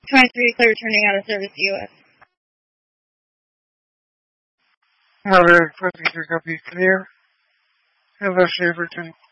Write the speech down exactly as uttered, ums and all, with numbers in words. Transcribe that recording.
twenty-three, clear returning out of service to U S. Now they're requesting to copy clear. Have a safe return.